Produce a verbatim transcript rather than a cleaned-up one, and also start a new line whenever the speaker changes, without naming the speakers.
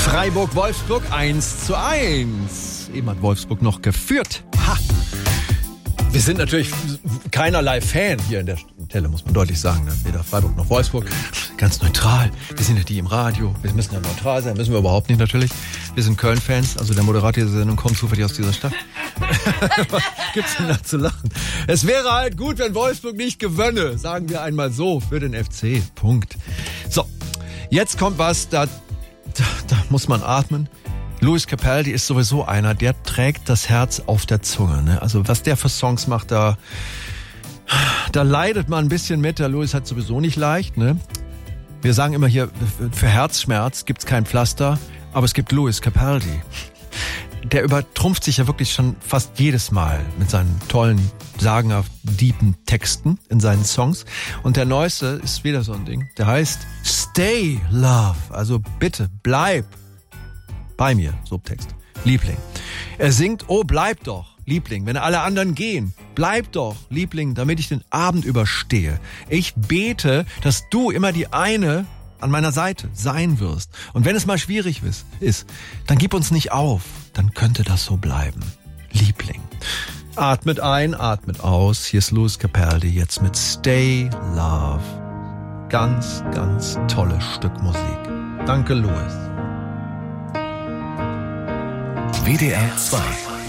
Freiburg-Wolfsburg eins zu eins. Eben hat Wolfsburg noch geführt. Ha! Wir sind natürlich keinerlei Fan hier in der Stelle, muss man deutlich sagen. Ne? Weder Freiburg noch Wolfsburg. Ganz neutral. Wir sind ja die im Radio. Wir müssen ja neutral sein. Müssen wir überhaupt nicht natürlich. Wir sind Köln-Fans. Also der Moderator dieser Sendung kommt zufällig aus dieser Stadt. Gibt's denn da zu lachen? Es wäre halt gut, wenn Wolfsburg nicht gewönne. Sagen wir einmal so für den F C. Punkt. So, jetzt kommt was, da, da, da muss man atmen. Lewis Capaldi ist sowieso einer, der trägt das Herz auf der Zunge. Ne? Also was der für Songs macht, da, da leidet man ein bisschen mit. Der Lewis hat sowieso nicht leicht. Ne? Wir sagen immer hier, für Herzschmerz gibt's kein Pflaster, aber es gibt Lewis Capaldi. Der übertrumpft sich ja wirklich schon fast jedes Mal mit seinen tollen, sagenhaft deepen Texten in seinen Songs. Und der neueste ist wieder so ein Ding. Der heißt Stay Love. Also bitte, bleib bei mir, Subtext. Liebling. Er singt, oh, bleib doch, Liebling, wenn alle anderen gehen. Bleib doch, Liebling, damit ich den Abend überstehe. Ich bete, dass du immer die eine an meiner Seite sein wirst. Und wenn es mal schwierig ist, dann gib uns nicht auf. Dann könnte das so bleiben. Liebling. Atmet ein, atmet aus. Hier ist Lewis Capaldi jetzt mit Stay Love. Ganz, ganz tolles Stück Musik. Danke, Lewis.
W D R zwei